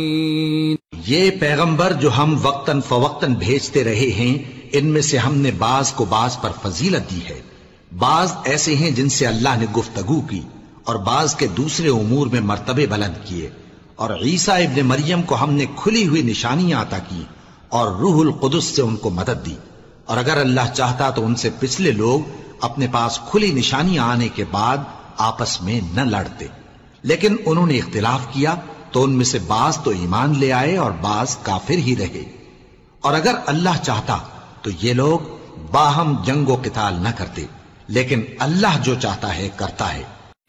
ये पैगंबर जो हम वक्तन फवक्तन भेजते रहे हैं, इनमें से हमने बाज को बाज पर फजीलत दी है। बाज ऐसे हैं जिनसे अल्लाह ने गुफ्तगू की, और बाज के दूसरे उमूर में मर्तबे बुलंद किए। और ईसा इब्ने मरियम को हमने खुली हुई निशानियां अता की और रूहुल कुदस से उनको मदद दी। और अगर अल्लाह चाहता तो उनसे पिछले लोग अपने पास खुली निशानियां आने के बाद आपस में न लड़ते, लेकिन उन्होंने इख्तिलाफ किया, तो उनमें से बाज तो ईमान ले आए और बाज काफिर ही रहे। और अगर अल्लाह चाहता तो ये लोग बाहम जंगो किताल न करते, लेकिन अल्लाह जो चाहता है करता है।